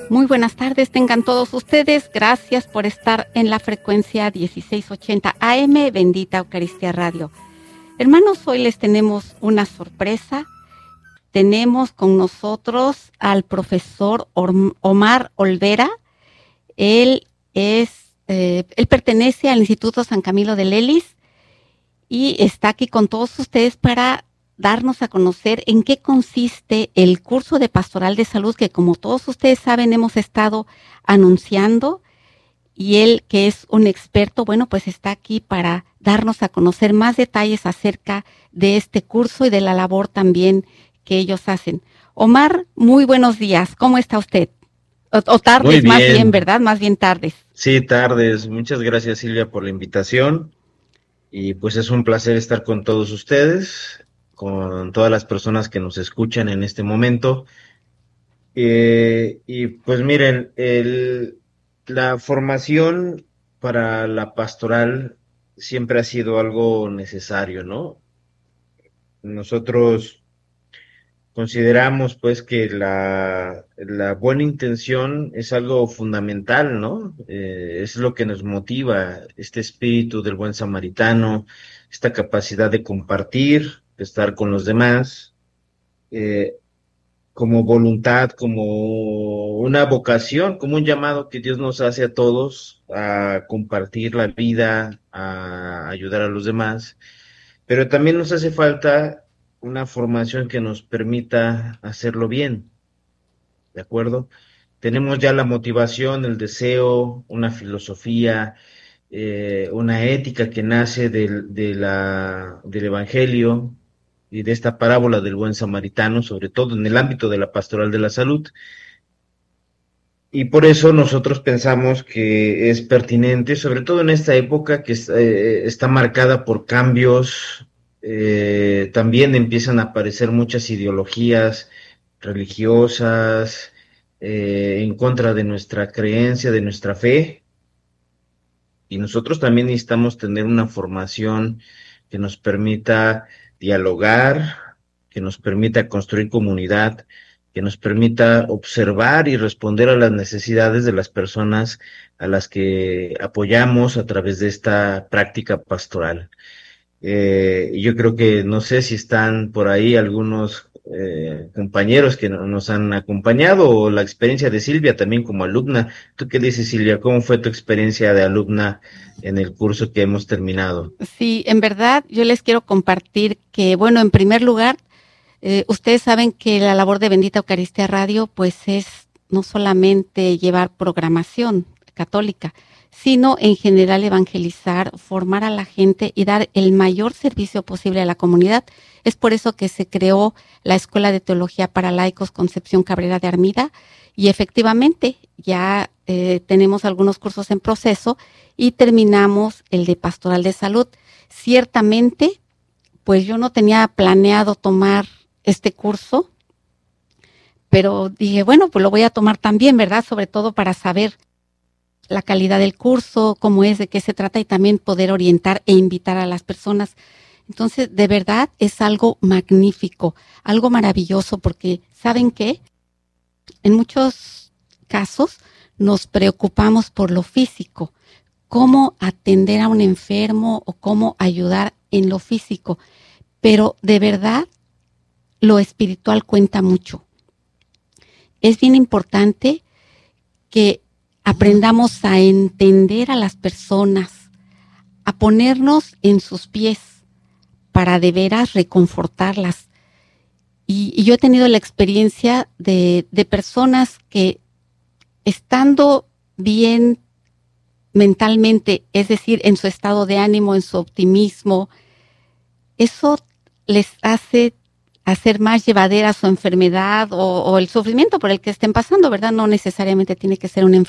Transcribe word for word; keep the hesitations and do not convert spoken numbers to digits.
Muy buenas tardes, tengan todos ustedes. Gracias por estar en la frecuencia dieciséis ochenta A M, Bendita Eucaristía Radio. Hermanos, hoy les tenemos una sorpresa. Tenemos con nosotros al profesor Omar Olvera. Él es, eh, él pertenece al Instituto San Camilo de Lelis y está aquí con todos ustedes para darnos a conocer en qué consiste el curso de Pastoral de Salud que, como todos ustedes saben, hemos estado anunciando, y él, que es un experto, bueno, pues está aquí para darnos a conocer más detalles acerca de este curso y de la labor también que ellos hacen. Omar, muy buenos días. ¿Cómo está usted? O, o tardes, más bien, ¿verdad? Más bien tardes. Sí, tardes. Muchas gracias, Silvia, por la invitación. Y pues es un placer estar con todos ustedes, con todas las personas que nos escuchan en este momento. Eh, y pues miren, el, la formación para la pastoral siempre ha sido algo necesario, ¿no? Nosotros consideramos pues que la, la buena intención es algo fundamental, ¿no? Eh, es lo que nos motiva, este espíritu del buen samaritano, esta capacidad de compartir, de estar con los demás, eh, como voluntad, como una vocación, como un llamado que Dios nos hace a todos a compartir la vida, a ayudar a los demás, pero también nos hace falta una formación que nos permita hacerlo bien, ¿de acuerdo? Tenemos ya la motivación, el deseo, una filosofía, eh, una ética que nace del, de la, del Evangelio y de esta parábola del buen samaritano, sobre todo en el ámbito de la pastoral de la salud. Y por eso nosotros pensamos que es pertinente, sobre todo en esta época que eh, está marcada por cambios, eh, también empiezan a aparecer muchas ideologías religiosas eh, en contra de nuestra creencia, de nuestra fe, y nosotros también necesitamos tener una formación que nos permita dialogar, que nos permita construir comunidad, que nos permita observar y responder a las necesidades de las personas a las que apoyamos a través de esta práctica pastoral. Eh, yo creo que no sé si están por ahí algunos eh, compañeros que no, nos han acompañado, o la experiencia de Silvia también como alumna. ¿Tú qué dices, Silvia? ¿Cómo fue tu experiencia de alumna en el curso que hemos terminado? Sí, en verdad yo les quiero compartir que, bueno, en primer lugar, eh, ustedes saben que la labor de Bendita Eucaristía Radio pues es no solamente llevar programación católica, sino en general evangelizar, formar a la gente y dar el mayor servicio posible a la comunidad. Es por eso que se creó la Escuela de Teología para Laicos Concepción Cabrera de Armida, y efectivamente ya eh, tenemos algunos cursos en proceso y terminamos el de Pastoral de Salud. Ciertamente, pues yo no tenía planeado tomar este curso, pero dije, bueno, pues lo voy a tomar también, ¿verdad? Sobre todo para saber la calidad del curso, cómo es, de qué se trata, y también poder orientar e invitar a las personas. Entonces, de verdad es algo magnífico, algo maravilloso, porque ¿saben qué? En muchos casos nos preocupamos por lo físico, cómo atender a un enfermo o cómo ayudar en lo físico, pero de verdad lo espiritual cuenta mucho. Es bien importante que aprendamos a entender a las personas, a ponernos en sus pies para de veras reconfortarlas. Y, y yo he tenido la experiencia de, de personas que, estando bien mentalmente, es decir, en su estado de ánimo, en su optimismo, eso les hace hacer más llevadera su enfermedad o, o el sufrimiento por el que estén pasando, ¿verdad? No necesariamente tiene que ser una enfermedad